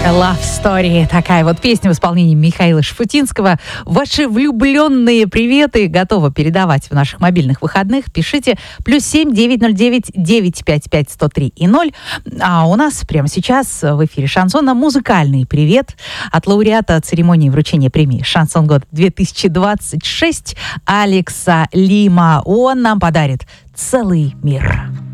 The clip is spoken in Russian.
Love Story. Такая вот песня в исполнении Михаила Шафутинского. Ваши влюбленные приветы готовы передавать в наших мобильных выходных. Пишите +7 909 955 103 и 0. А у нас прямо сейчас в эфире шансона музыкальный привет от лауреата церемонии вручения премии «Шансон года 2026» Алекса Лима. Он нам подарит целый мир.